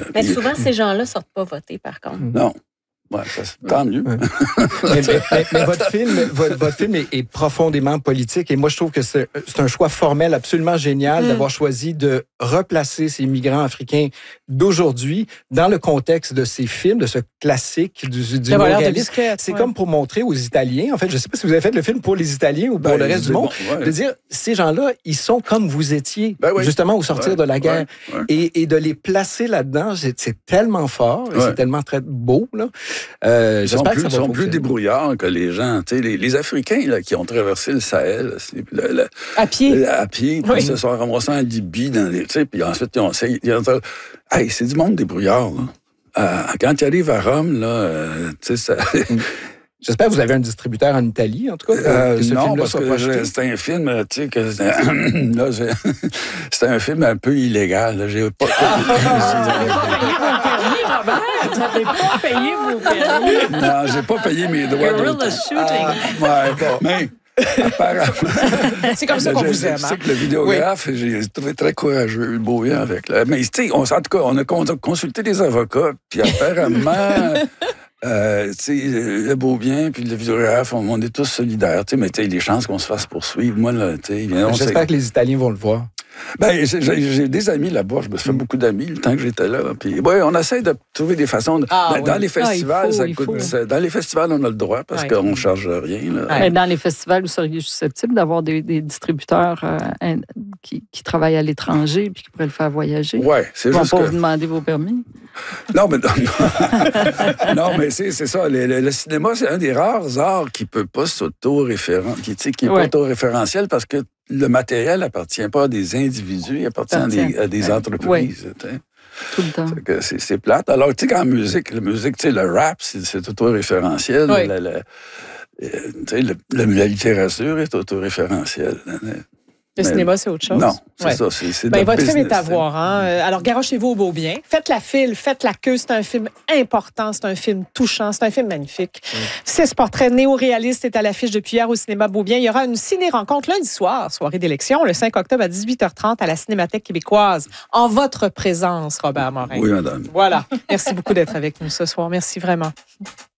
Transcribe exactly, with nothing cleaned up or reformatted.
Mais puis, souvent, ces gens-là ne sortent pas voter, par contre. Non. Ouais, ça, tant mieux. Ouais. mais, mais, mais, mais votre film, votre, votre film est, est profondément politique et moi, je trouve que c'est, c'est un choix formel absolument génial mm. d'avoir choisi de replacer ces migrants africains d'aujourd'hui dans le contexte de ces films, de ce classique du, du réalisme. C'est ouais. comme pour montrer aux Italiens, en fait, je ne sais pas si vous avez fait le film pour les Italiens ou pour ben, le reste du monde, bon, ouais. de dire, ces gens-là, ils sont comme vous étiez, ben oui. justement, au sortir ouais, de la guerre. Ouais, ouais. Et, et de les placer là-dedans, c'est, c'est tellement fort et ouais. c'est tellement très beau, là. Euh, ils sont, plus, que sont plus débrouillards que les gens. Les, les Africains là, qui ont traversé le Sahel le, le, à pied, le, à pied puis oui. ils se sont ramassés en Libye, dans les, puis ensuite ils ont essayé. Ils ont, hey, c'est du monde débrouillard. Là. Euh, quand tu arrives à Rome, là, euh, tu sais, ça. J'espère que vous avez un distributeur en Italie, en tout cas. Euh, que ce non, parce que je, c'était un film, tu sais, que là, c'était un film un peu illégal. Là, j'ai pas. Vous n'avez pas payé vos permis. Non, j'ai pas payé mes droits. Guerrilla shooting. Ah, ouais, bon. Mais apparemment. C'est comme ça qu'on je, vous aime. Je sais que le vidéographe, oui. j'ai trouvé très courageux, beau avec. Là. Mais tu sais, en tout cas, on a consulté des avocats, puis apparemment. Euh, le Beaubien puis le vidéographe, on, on est tous solidaires, mais les chances qu'on se fasse poursuivre, moi, là, j'espère que les Italiens vont le voir. Ben, j'ai, j'ai des amis là-bas, je me suis fait beaucoup d'amis le temps que j'étais là. Puis, ouais, on essaie de trouver des façons. De, ah, dans, oui. les festivals, ah, faut, ça coûte. Ça, dans les festivals, on a le droit parce ouais. qu'on ne charge rien. Là. Ouais. Dans les festivals, vous seriez susceptible d'avoir des, des distributeurs euh, in, qui, qui travaillent à l'étranger puis qui pourraient le faire voyager? Oui, c'est Ils juste. Ils vont pas que... vous demander vos permis? Non, mais non, non mais c'est, c'est ça. Le, le, le cinéma, c'est un des rares arts qui ne peut pas s'auto-référen... qui n'est ouais. pas auto-référentiel parce que le matériel n'appartient pas à des individus, il appartient à des, à des entreprises. Oui. Tout le temps. C'est, c'est, c'est plate. Alors, tu sais, qu'en musique, la musique, tu sais, le rap, c'est, c'est auto-référentiel. Oui. La, la, tu sais, le, la, la littérature est auto-référentielle. Le mais cinéma, c'est autre chose. Non, c'est ouais. ça. C'est, c'est ben, votre business, film est à voir. Hein? Alors, garochez-vous au Beaubien. Faites la file, faites la queue. C'est un film important, c'est un film touchant, c'est un film magnifique. Mm. Six portraits néo-réalistes est à l'affiche depuis hier au cinéma Beaubien. Il y aura une ciné-rencontre lundi soir, soirée d'élection, le cinq octobre à dix-huit heures trente à la Cinémathèque québécoise. En votre présence, Robert Morin. Oui, madame. Voilà. Merci beaucoup d'être avec nous ce soir. Merci vraiment.